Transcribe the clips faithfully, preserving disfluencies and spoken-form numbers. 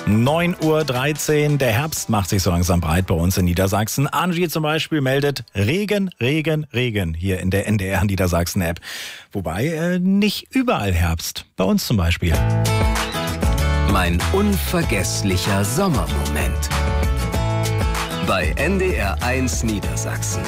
neun Uhr dreizehn, der Herbst macht sich so langsam breit bei uns in Niedersachsen. Angie zum Beispiel meldet Regen, Regen, Regen hier in der N D R Niedersachsen-App. Wobei äh, nicht überall Herbst, bei uns zum Beispiel. Mein unvergesslicher Sommermoment bei N D R eins Niedersachsen.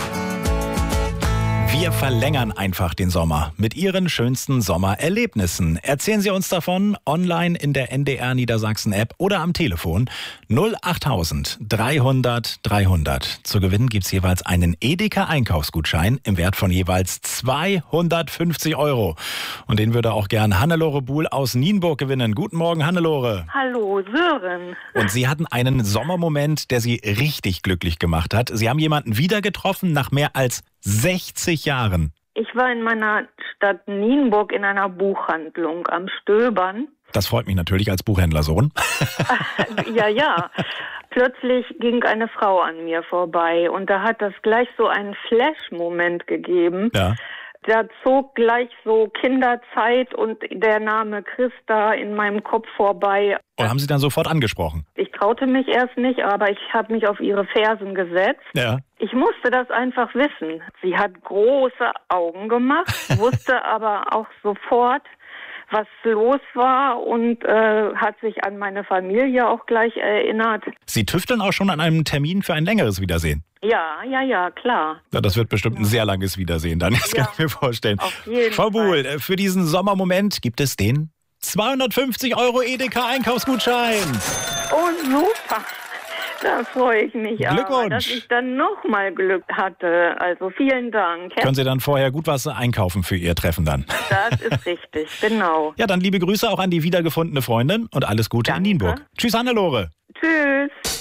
Wir verlängern einfach den Sommer mit Ihren schönsten Sommererlebnissen. Erzählen Sie uns davon online in der N D R Niedersachsen-App oder am Telefon null achttausend dreihundert dreihundert. Zu gewinnen gibt es jeweils einen Edeka-Einkaufsgutschein im Wert von jeweils zweihundertfünfzig Euro. Und den würde auch gern Hannelore Buhl aus Nienburg gewinnen. Guten Morgen, Hannelore. Hallo, Sören. Und Sie hatten einen Sommermoment, der Sie richtig glücklich gemacht hat. Sie haben jemanden wieder getroffen nach mehr als sechzig Jahren. Ich war in meiner Stadt Nienburg in einer Buchhandlung am Stöbern. Das freut mich natürlich als Buchhändlersohn. Ja, ja. Plötzlich ging eine Frau an mir vorbei und da hat das gleich so einen Flash-Moment gegeben. Ja. Da zog gleich so Kinderzeit und der Name Christa in meinem Kopf vorbei. Und haben Sie dann sofort angesprochen? Ich traute mich erst nicht, aber ich habe mich auf ihre Fersen gesetzt. Ja. Ich musste das einfach wissen. Sie hat große Augen gemacht, wusste aber auch sofort, was los war und äh, hat sich an meine Familie auch gleich erinnert. Sie tüfteln auch schon an einem Termin für ein längeres Wiedersehen? Ja, ja, ja, klar. Ja, das wird bestimmt ein sehr langes Wiedersehen dann, das Ja, kann ich mir vorstellen. auf jeden Frau Buhl, Fall. für diesen Sommermoment gibt es den zweihundertfünfzig Euro Edeka-Einkaufsgutschein. Oh, super. Da freue ich mich Glückwunsch. aber, dass ich dann nochmal Glück hatte. Also vielen Dank. Können Sie dann vorher gut was einkaufen für Ihr Treffen dann? Das ist richtig, genau. Ja, dann liebe Grüße auch an die wiedergefundene Freundin und alles Gute Danke. in Nienburg. Tschüss, Hannelore. Tschüss.